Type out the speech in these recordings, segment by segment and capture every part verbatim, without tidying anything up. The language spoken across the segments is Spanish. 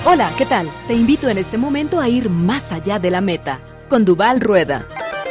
Hola, ¿qué tal? Te invito en este momento a ir más allá de la meta, con Duval Rueda.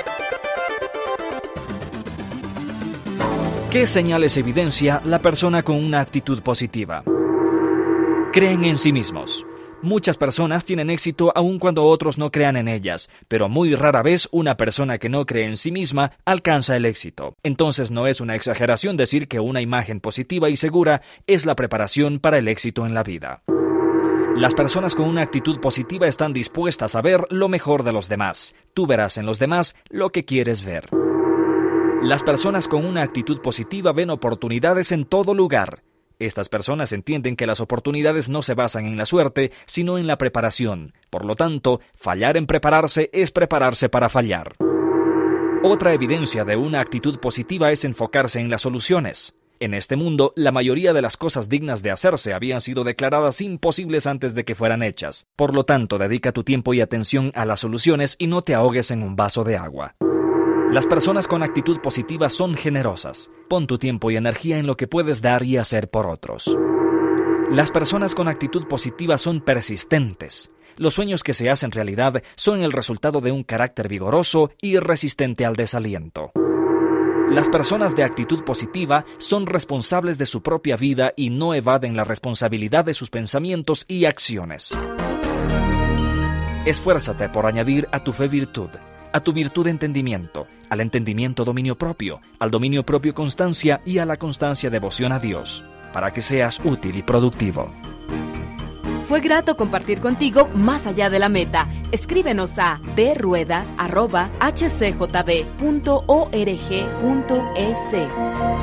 ¿Qué señales evidencia la persona con una actitud positiva? Creen en sí mismos. Muchas personas tienen éxito aun cuando otros no crean en ellas, pero muy rara vez una persona que no cree en sí misma alcanza el éxito. Entonces no es una exageración decir que una imagen positiva y segura es la preparación para el éxito en la vida. Las personas con una actitud positiva están dispuestas a ver lo mejor de los demás. Tú verás en los demás lo que quieres ver. Las personas con una actitud positiva ven oportunidades en todo lugar. Estas personas entienden que las oportunidades no se basan en la suerte, sino en la preparación. Por lo tanto, fallar en prepararse es prepararse para fallar. Otra evidencia de una actitud positiva es enfocarse en las soluciones. En este mundo, la mayoría de las cosas dignas de hacerse habían sido declaradas imposibles antes de que fueran hechas. Por lo tanto, dedica tu tiempo y atención a las soluciones y no te ahogues en un vaso de agua. Las personas con actitud positiva son generosas. Pon tu tiempo y energía en lo que puedes dar y hacer por otros. Las personas con actitud positiva son persistentes. Los sueños que se hacen realidad son el resultado de un carácter vigoroso y resistente al desaliento. Las personas de actitud positiva son responsables de su propia vida y no evaden la responsabilidad de sus pensamientos y acciones. Esfuérzate por añadir a tu fe virtud, a tu virtud entendimiento, al entendimiento dominio propio, al dominio propio constancia y a la constancia devoción a Dios, para que seas útil y productivo. Fue grato compartir contigo más allá de la meta. Escríbenos a d rueda arroba h c j b punto org punto e c.